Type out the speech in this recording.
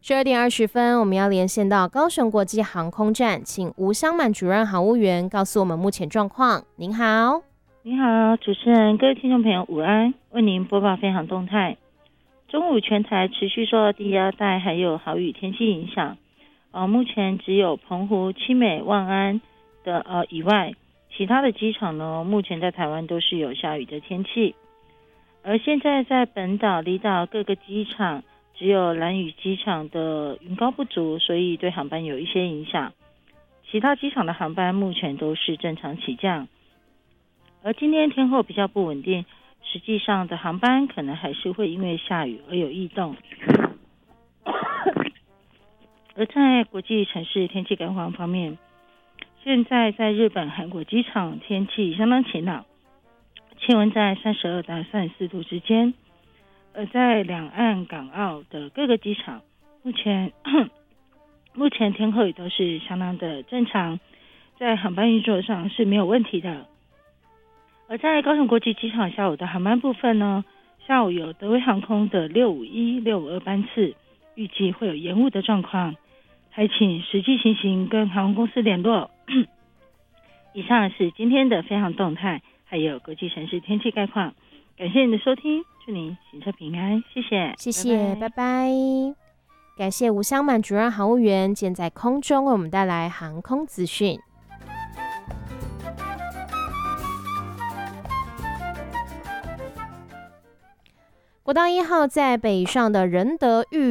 12点20分，我们要连线到高雄国际航空站，请吴湘满主任航务员告诉我们目前状况。您好。 您好，主持人，各位听众朋友午安，为您播报飞航动态。中午全台持续受到低压带还有豪雨天气影响，目前只有澎湖、七美、万安的以外，其他的机场呢，目前在台湾都是有下雨的天气。而现在在本岛、离岛各个机场，只有兰屿机场的云高不足，所以对航班有一些影响。其他机场的航班目前都是正常起降。而今天天候比较不稳定，实际上的航班可能还是会因为下雨而有异动。而在国际城市天气概况方面，现在在日本、韩国机场天气相当晴朗，气温在32到34度之间。而在两岸、港澳的各个机场，目前天候也都是相当的正常，在航班运作上是没有问题的。而在高雄国际机场下午的航班部分呢，下午有德威航空的651、652班次，预计会有延误的状况，还请实际情形跟航空公司联络。以上是今天的飞航动态，还有国际城市天气概况。感谢您的收听，祝您行车平安，谢谢， 谢谢，拜拜。感谢吴湘满主任航务员，今天在空中为我们带来航空资讯。国道1号在北上的仁德裕